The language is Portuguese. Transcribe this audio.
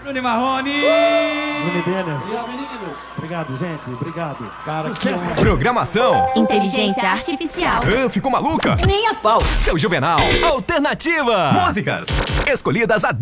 Bruno Marrone! Bruno Denner. Obrigado, meninos. Obrigado, gente. Obrigado. Cara, Programação. Inteligência artificial. Ficou maluca? Nem a pau. Seu Juvenal. Alternativa. Músicas Escolhidas a